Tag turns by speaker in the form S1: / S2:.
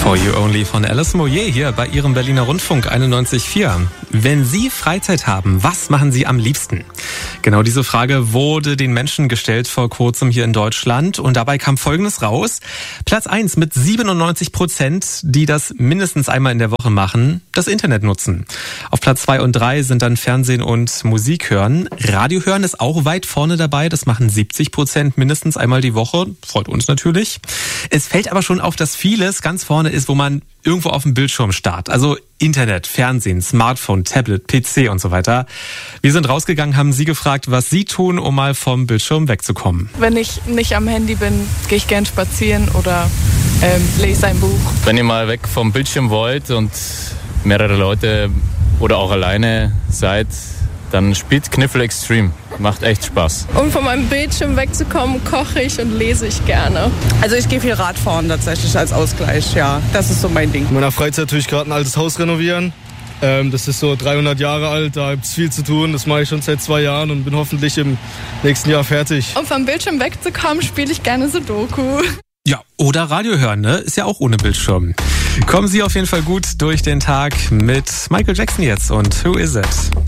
S1: For You Only von Alice Moyer hier bei Ihrem Berliner Rundfunk 91.4. Wenn Sie Freizeit haben, was machen Sie am liebsten? Genau diese Frage wurde den Menschen gestellt vor kurzem hier in Deutschland und dabei kam Folgendes raus. Platz 1 mit 97%, die das mindestens einmal in der Woche machen, das Internet nutzen. Auf Platz 2 und 3 sind dann Fernsehen und Musik hören. Radio hören ist auch weit vorne dabei, das machen 70% mindestens einmal die Woche. Freut uns natürlich. Es fällt aber schon auf, dass vieles ganz vorne ist, wo man irgendwo auf dem Bildschirm starrt. Also Internet, Fernsehen, Smartphone, Tablet, PC und so weiter. Wir sind rausgegangen, haben Sie gefragt, was Sie tun, um mal vom Bildschirm wegzukommen.
S2: Wenn ich nicht am Handy bin, gehe ich gern spazieren oder lese ein Buch.
S3: Wenn ihr mal weg vom Bildschirm wollt und mehrere Leute oder auch alleine seid, dann spielt Kniffel Extreme. Macht echt Spaß.
S4: Um von meinem Bildschirm wegzukommen, koche ich und lese ich gerne.
S5: Also ich gehe viel Radfahren tatsächlich als Ausgleich, ja. Das ist so mein Ding.
S6: In meiner Freizeit tue ich gerade ein altes Haus renovieren. Das ist so 300 Jahre alt, da gibt es viel zu tun. Das mache ich schon seit 2 Jahren und bin hoffentlich im nächsten Jahr fertig.
S4: Um vom Bildschirm wegzukommen, spiele ich gerne Sudoku.
S1: Ja, oder Radio hören, ne? Ist ja auch ohne Bildschirm. Kommen Sie auf jeden Fall gut durch den Tag mit Michael Jackson jetzt und Who Is It?